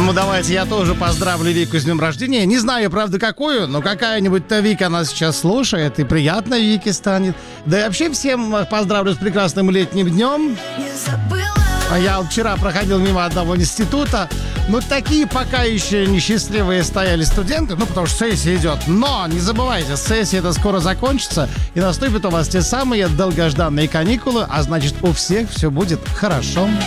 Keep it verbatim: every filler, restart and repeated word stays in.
Поэтому давайте я тоже поздравлю Вику с днем рождения. Не знаю, правда, какую, но какая-нибудь-то Вика она сейчас слушает, и приятно Вике станет. Да и вообще всем поздравлю с прекрасным летним днем. А я вчера проходил мимо одного института. Ну, такие пока еще несчастливые стояли студенты, ну, потому что сессия идет. Но не забывайте, сессия это скоро закончится, и наступят у вас те самые долгожданные каникулы, а значит, у всех все будет хорошо.